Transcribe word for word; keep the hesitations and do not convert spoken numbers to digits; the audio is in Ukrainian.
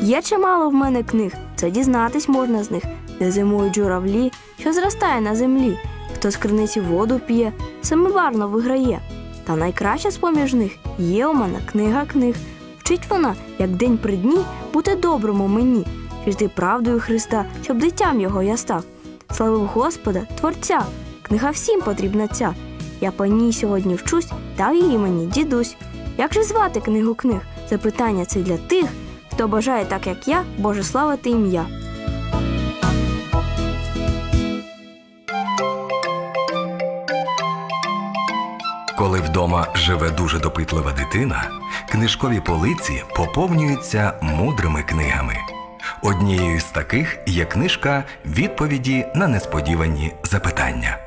Є чимало в мене книг, це дізнатись можна з них, де зимують журавлі, що зростає на землі. Хто з криниці воду п'є, семибарно виграє. Та найкраща з-поміж них є у мене книга книг. Вчить вона, як день при дні, бути доброму мені, жити правдою Христа, щоб дитям його я став. Славив Господа, Творця, книга всім потрібна ця. Я по ній сьогодні вчусь, дав її мені дідусь. Як же звати книгу книг? Запитання це для тих, хто бажає так, як я, Боже славити ім'я. Коли вдома живе дуже допитлива дитина, книжкові полиці поповнюються мудрими книгами. Однією з таких є книжка «Відповіді на несподівані запитання».